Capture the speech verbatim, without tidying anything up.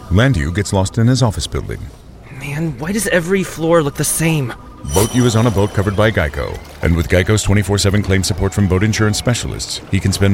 Landu gets lost in his office building. Man, why does every floor look the same? Boat U is on a boat covered by Geico. And with Geico's twenty-four seven claim support from boat insurance specialists, he can spend